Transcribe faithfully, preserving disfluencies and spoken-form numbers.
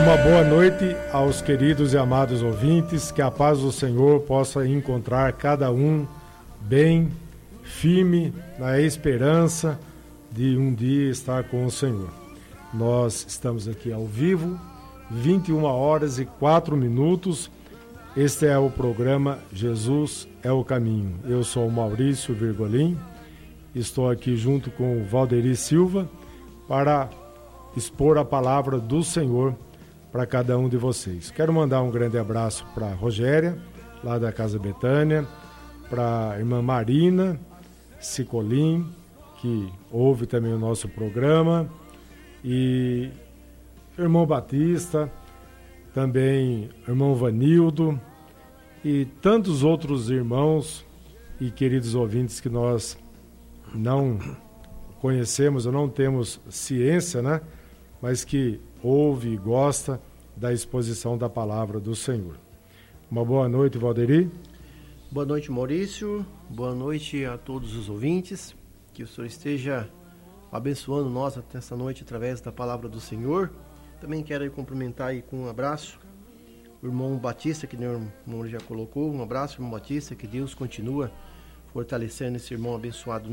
Uma boa noite aos queridos e amados ouvintes, que a paz do Senhor possa encontrar cada um bem, firme, na esperança de um dia estar com o Senhor. Nós estamos aqui ao vivo, vinte e uma horas e quatro minutos. Este é o programa Jesus é o Caminho. Eu sou o Maurício Virgolim, estou aqui junto com o Valderi Silva para expor a palavra do Senhor para cada um de vocês. Quero mandar um grande abraço para a Rogéria, lá da Casa Betânia, para a irmã Marina Cicolim, que ouve também o nosso programa, e irmão Batista, também irmão Vanildo, e tantos outros irmãos e queridos ouvintes que nós não conhecemos ou não temos ciência, né? Mas que ouve e gosta da exposição da palavra do Senhor. Uma boa noite, Valderi. Boa noite, Maurício. Boa noite a todos os ouvintes. Que o Senhor esteja abençoando nós até essa noite através da palavra do Senhor. Também quero cumprimentar aí com um abraço o irmão Batista, que o irmão já colocou. Um abraço, irmão Batista, que Deus continua fortalecendo esse irmão abençoado